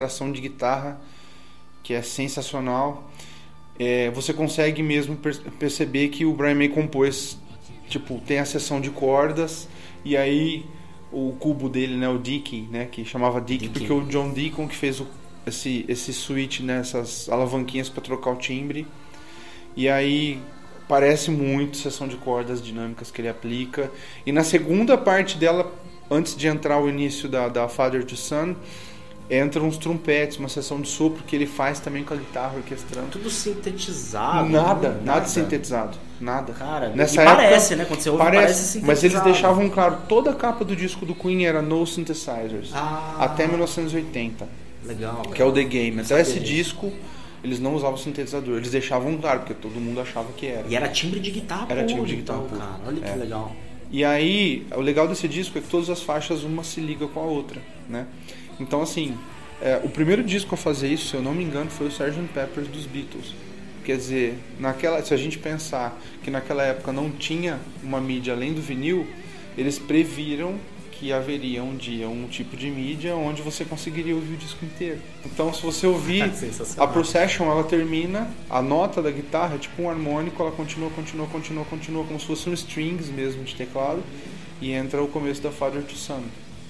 ação de guitarra que é sensacional. Você consegue mesmo perceber que o Brian May compôs, tipo, tem a seção de cordas e aí o cubo dele, né, o Dick, né, que chamava Dick porque o John Deacon que fez esse switch nessas alavanquinhas para trocar o timbre. E aí parece muito seção de cordas dinâmicas que ele aplica. E na segunda parte dela, antes de entrar o início da Father to Son, entram uns trompetes, uma sessão de sopro que ele faz também com a guitarra orquestrando. Tudo sintetizado. Nada sintetizado. Nada. Cara, nessa parece, época, né? Quando você ouve, parece sintetizado. Mas eles deixavam claro, toda a capa do disco do Queen era no synthesizers. Até 1980. Legal. Que é o The Game. Até esse disco, eles não usavam sintetizador. Eles deixavam claro, porque todo mundo achava que era. E era timbre de guitarra puro. Era timbre de guitarra puro. Cara, olha que legal. E aí, o legal desse disco é que todas as faixas, uma se liga com a outra, né? Então, assim, o primeiro disco a fazer isso, se eu não me engano, foi o Sgt. Pepper's dos Beatles. Quer dizer, se a gente pensar que naquela época não tinha uma mídia além do vinil, eles previram que haveria um dia um tipo de mídia onde você conseguiria ouvir o disco inteiro. Então, se você ouvir a Procession, ela termina, a nota da guitarra é tipo um harmônico, ela continua, como se fosse um strings mesmo de teclado, e entra o começo da Father to Son.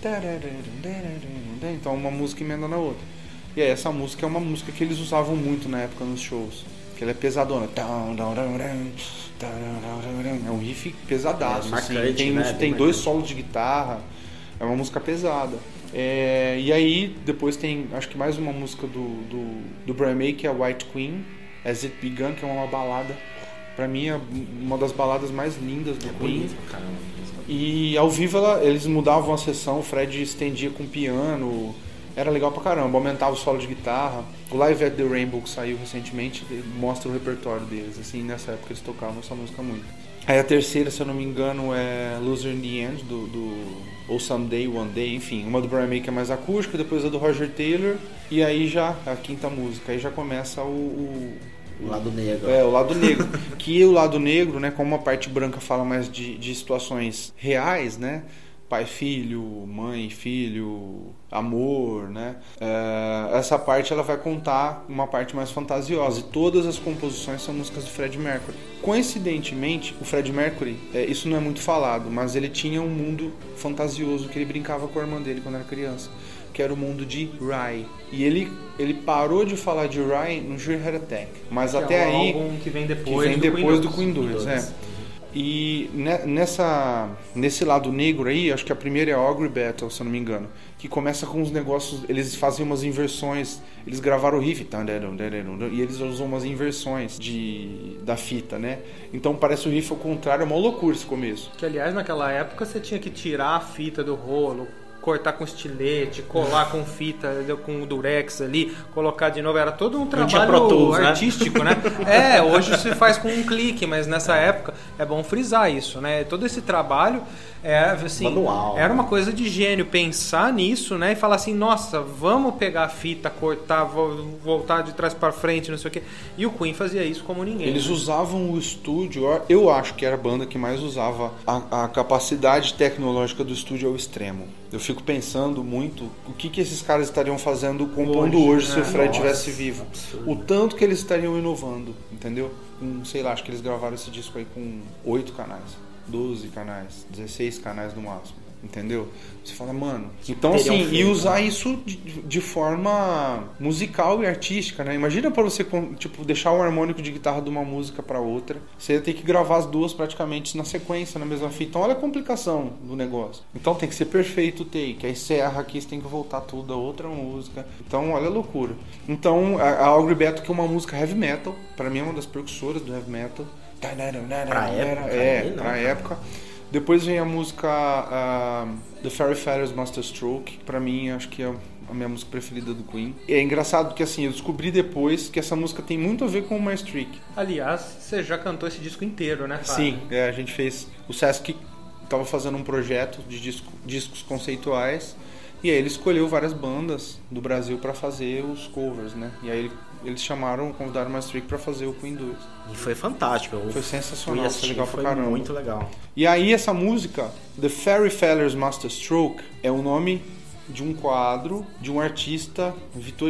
Então, uma música emenda na outra. E aí, essa música é uma música que eles usavam muito na época nos shows, que ela é pesadona. É um riff pesadaço, marcante, assim. Tem dois solos de guitarra. É uma música pesada. E aí, depois tem, acho que mais uma música do Brian May, que é White Queen, As It Begun, que é uma balada. Pra mim, é uma das baladas mais lindas do Queen. Bonito, caramba. E ao vivo, eles mudavam a sessão, o Fred estendia com piano. Era legal pra caramba, aumentava o solo de guitarra. O Live at the Rainbow, que saiu recentemente, mostra o repertório deles. Assim, nessa época eles tocavam essa música muito. Aí a terceira, se eu não me engano, é Loser in the End, ou Someday, One Day, enfim. Uma do Brian May que é mais acústica, depois a do Roger Taylor. E aí já, a quinta música, aí já começa o lado negro. O lado negro. Que o lado negro, né, como a parte branca fala mais de situações reais, né? Pai, filho, mãe, filho, amor, né? Essa parte ela vai contar uma parte mais fantasiosa. E todas as composições são músicas do Freddie Mercury. Coincidentemente, o Freddie Mercury, isso não é muito falado, mas ele tinha um mundo fantasioso que ele brincava com a irmã dele quando era criança, que era o mundo de Rye. E ele parou de falar de Rye no Your Heart Attack. Mas até aí... álbum que vem depois do Queen 2. E nesse lado negro aí, acho que a primeira é a Augury Battle, se eu não me engano, que começa com uns negócios, eles fazem umas inversões, eles gravaram o riff e eles usam umas inversões da fita, né? Então parece o riff ao contrário, é uma loucura esse começo. Que aliás, naquela época você tinha que tirar a fita do rolo, cortar com estilete, colar com fita, com durex ali, colocar de novo, era todo um trabalho artístico, né? Hoje se faz com um clique, mas nessa época é bom frisar isso, né? Todo esse trabalho assim, manual, era uma coisa de gênio pensar nisso, né? E falar assim, nossa, vamos pegar a fita, cortar, voltar de trás para frente, não sei o quê. E o Queen fazia isso como ninguém. Eles usavam o estúdio, eu acho que era a banda que mais usava a capacidade tecnológica do estúdio ao extremo. Eu fico pensando muito o que esses caras estariam fazendo, compondo hoje se o Fred estivesse vivo. Absurdo. O tanto que eles estariam inovando, entendeu? Sei lá, acho que eles gravaram esse disco aí com 8 canais, 12 canais, 16 canais no máximo, entendeu? Você fala, mano... Então, assim, e usar isso de forma musical e artística, né? Imagina pra você, tipo, deixar um harmônico de guitarra de uma música pra outra. Você ia ter que gravar as duas praticamente na sequência, na mesma fita. Então, olha a complicação do negócio. Então, tem que ser perfeito o take. Aí você erra aqui, você tem que voltar tudo da outra música. Então, olha a loucura. Então, a Augury Battle, que é uma música heavy metal, pra mim é uma das percussoras do heavy metal. Pra época? Pra época. Depois vem a música The Fairy Feathers Masterstroke, que pra mim acho que é a minha música preferida do Queen. É engraçado que assim, eu descobri depois que essa música tem muito a ver com o My Streak. Aliás, você já cantou esse disco inteiro, né, Fábio? Sim, a gente fez. O Sesc estava fazendo um projeto de discos conceituais, e aí ele escolheu várias bandas do Brasil para fazer os covers, né? E aí eles convidaram o My Streak para fazer o Queen 2. E foi fantástico. Foi sensacional, foi legal pra caramba. Muito legal. E aí essa música, The Fairy Feathers Masterstroke, é o nome de um quadro de um artista vitoriano.